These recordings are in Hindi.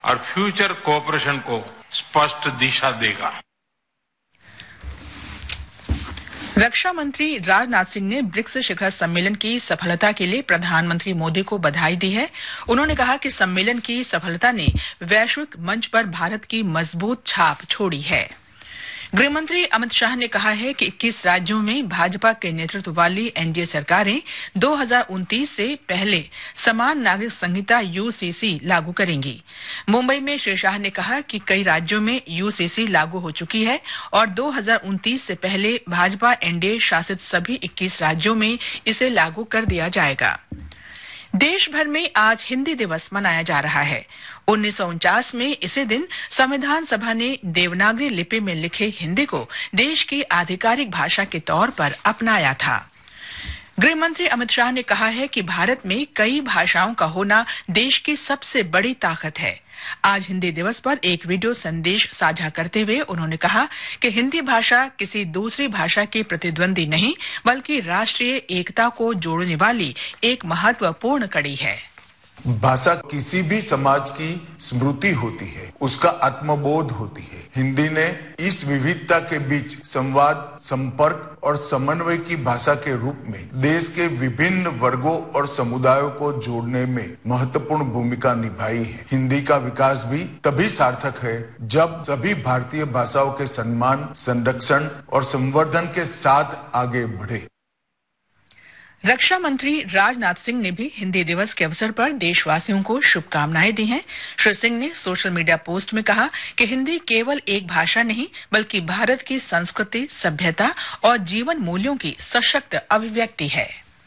और फ्यूचर कोऑपरेशन को स्पष्ट दिशा देगा। रक्षा मंत्री राजनाथ सिंह ने ब्रिक्स शिखर सम्मेलन की सफलता के लिए प्रधानमंत्री मोदी को बधाई दी है। उन्होंने कहा कि सम्मेलन की सफलता ने वैश्विक मंच पर भारत की मजबूत छाप छोड़ी है। गृहमंत्री अमित शाह ने कहा है कि 21 राज्यों में भाजपा के नेतृत्व वाली एनडीए सरकारें 2029 से पहले समान नागरिक संहिता यूसीसी लागू करेंगी। मुंबई में श्री शाह ने कहा कि कई राज्यों में यूसीसी लागू हो चुकी है और 2029 से पहले भाजपा एनडीए शासित सभी 21 राज्यों में इसे लागू कर दिया जाएगा। देश भर में आज हिंदी दिवस मनाया जा रहा है। 1949 में इसी दिन संविधान सभा ने देवनागरी लिपि में लिखे हिंदी को देश की आधिकारिक भाषा के तौर पर अपनाया था। गृह मंत्री अमित शाह ने कहा है कि भारत में कई भाषाओं का होना देश की सबसे बड़ी ताकत है। आज हिंदी दिवस पर एक वीडियो संदेश साझा करते हुए उन्होंने कहा कि हिंदी भाषा किसी दूसरी भाषा की प्रतिद्वंदी नहीं, बल्कि राष्ट्रीय एकता को जोड़ने वाली एक महत्वपूर्ण कड़ी है। भाषा किसी भी समाज की स्मृति होती है, उसका आत्मबोध होती है। हिंदी ने इस विविधता के बीच संवाद, संपर्क और समन्वय की भाषा के रूप में देश के विभिन्न वर्गों और समुदायों को जोड़ने में महत्वपूर्ण भूमिका निभाई है। हिंदी का विकास भी तभी सार्थक है जब सभी भारतीय भाषाओं के सम्मान, संरक्षण और संवर्धन के साथ आगे बढ़े। रक्षा मंत्री राजनाथ सिंह ने भी हिंदी दिवस के अवसर पर देशवासियों को शुभकामनाएं दी हैं। श्री सिंह ने सोशल मीडिया पोस्ट में कहा कि हिंदी केवल एक भाषा नहीं, बल्कि भारत की संस्कृति, सभ्यता और जीवन मूल्यों की सशक्त अभिव्यक्ति है।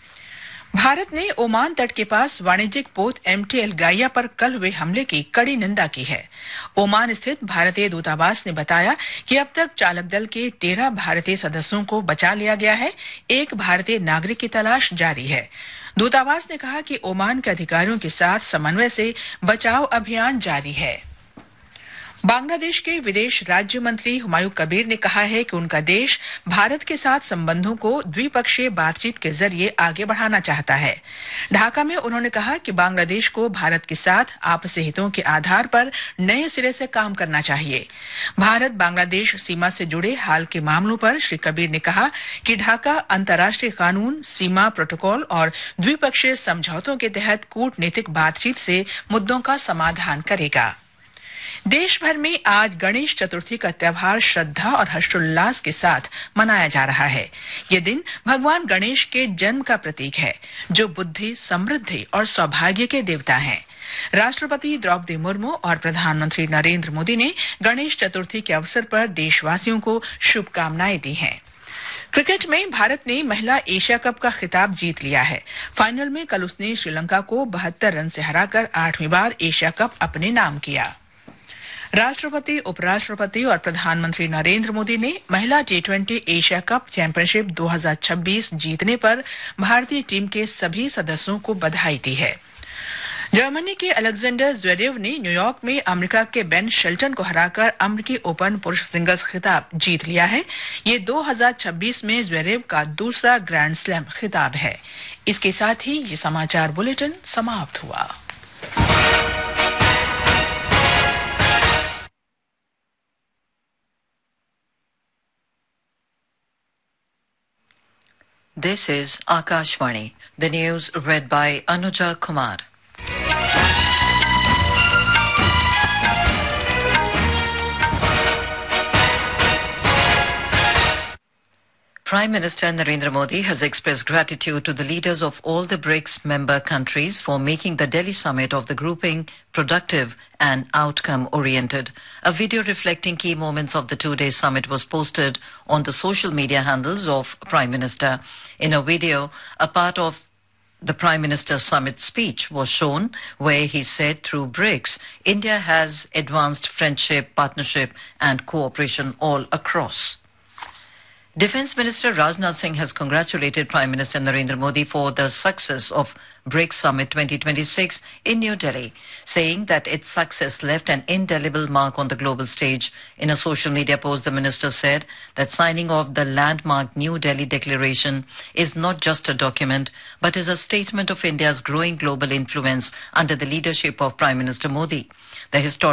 भारत ने ओमान तट के पास वाणिज्यिक पोत एमटी एल गाइया पर कल हुए हमले की कड़ी निंदा की है। ओमान स्थित भारतीय दूतावास ने बताया कि अब तक चालक दल के 13 भारतीय सदस्यों को बचा लिया गया है। एक भारतीय नागरिक की तलाश जारी है। दूतावास ने कहा कि ओमान के अधिकारियों के साथ समन्वय से बचाव अभियान जारी है। बांग्लादेश के विदेश राज्य मंत्री हुमायूं कबीर ने कहा है कि उनका देश भारत के साथ संबंधों को द्विपक्षीय बातचीत के जरिए आगे बढ़ाना चाहता है। ढाका में उन्होंने कहा कि बांग्लादेश को भारत के साथ आपसी हितों के आधार पर नए सिरे से काम करना चाहिए। भारत बांग्लादेश सीमा से जुड़े हाल के मामलों पर श्री कबीर ने कहा कि ढाका अंतर्राष्ट्रीय कानून, सीमा प्रोटोकॉल और द्विपक्षीय समझौतों के तहत कूटनीतिक बातचीत से मुद्दों का समाधान करेगा। देश भर में आज गणेश चतुर्थी का त्यौहार श्रद्धा और हर्षोल्लास के साथ मनाया जा रहा है। ये दिन भगवान गणेश के जन्म का प्रतीक है, जो बुद्धि, समृद्धि और सौभाग्य के देवता हैं। राष्ट्रपति द्रौपदी मुर्मू और प्रधानमंत्री नरेंद्र मोदी ने गणेश चतुर्थी के अवसर पर देशवासियों को शुभकामनाएं दी हैं। क्रिकेट में भारत ने महिला एशिया कप का खिताब जीत लिया है। फाइनल में कल उसने श्रीलंका को 72 रन से हराकर 8वीं बार एशिया कप अपने नाम किया। राष्ट्रपति, उपराष्ट्रपति और प्रधानमंत्री नरेंद्र मोदी ने महिला टी20 एशिया कप चैंपियनशिप 2026 जीतने पर भारतीय टीम के सभी सदस्यों को बधाई दी है। जर्मनी के अलेक्जेंडर ज़्वेरेव ने न्यूयॉर्क में अमेरिका के बेन शेल्टन को हराकर अमेरिकी ओपन पुरुष सिंगल्स खिताब जीत लिया है। ये 2026 में ज़्वेरेव का दूसरा ग्रैंड स्लैम खिताब है। इसके साथ ही ये समाचार बुलेटिन समाप्त हुआ। This is Akashvani. The news read by Anuja Kumar. Prime Minister Narendra Modi has expressed gratitude to the leaders of all the BRICS member countries for making the Delhi summit of the grouping productive and outcome-oriented. A video reflecting key moments of the two-day summit was posted on the social media handles of Prime Minister. In a video, a part of the Prime Minister's summit speech was shown where he said through BRICS, India has advanced friendship, partnership and cooperation all across. Defence Minister Rajnath Singh has congratulated Prime Minister Narendra Modi for the success of BRICS Summit 2026 in New Delhi, saying that its success left an indelible mark on the global stage. In a social media post, the minister said that signing off the landmark New Delhi Declaration is not just a document, but is a statement of India's growing global influence under the leadership of Prime Minister Modi. The historic